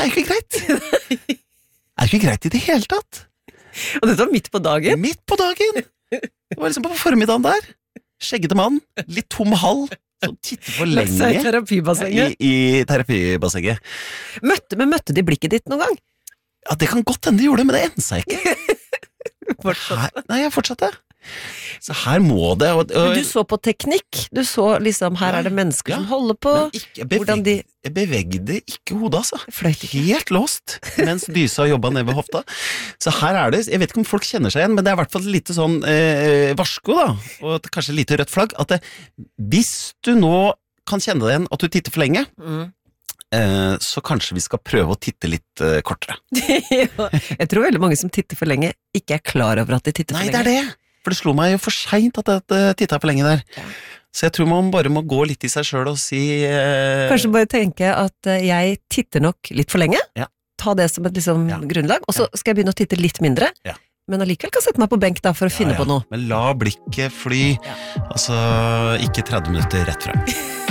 er jo ikke greit. Er jo ikke greit i det hele tatt. Og dette var midt på dagen? Midt på dagen. Det var liksom på formiddagen der. Skjeggete mann, litt tom hall, som titter for Lagt seg i lenge terapibassenget. i terapibassenget. Møtte de blikket ditt noen gang? Ja, det kan godt hende de gjorde det, men det endte seg ikke. Fortsatt. Nei, jeg fortsatte. Så her må det Men du så på teknikk? Du så liksom, her er det mennesker som holder på? Men ikke, jeg bevegde ikke hodet, altså. Fløyt ikke. Helt låst, mens dysa jobbet ned ved hofta. Så her er det, jeg vet ikke om folk kjenner seg igjen, men det er i hvert fall litt sånn varsko da, og kanskje lite rødt flagg, at hvis du nå kan kjenne deg igjen at du titter for lenge, så kanskje vi skal prøve å titte litt kortere. Ja, jeg tror veldig mange som titter for lenge ikke er klar over at de titter for lenge. Nei, det er det. For det slo meg jo for sent at jeg tittet for lenge der. Ja. Så jeg tror man bare må gå litt i seg selv og si Kanskje bare tenke at jeg titter nok litt for lenge. Ja. Ta det som et liksom grunnlag, og så skal jeg begynne å titte litt mindre. Ja. Men allikevel kan jeg sette meg på benk da for å finne på noe. Men la blikket fly. Altså, ikke 30 minutter rett frem.